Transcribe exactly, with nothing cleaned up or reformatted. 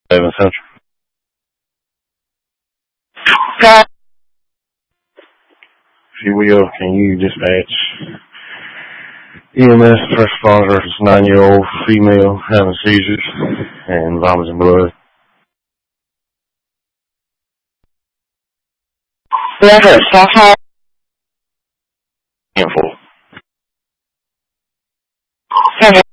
Seven Central. Okay. If you will, can you dispatch E M S first responder, nine-year-old female having seizures and vomiting blood? Never. Somehow. Handful. Never.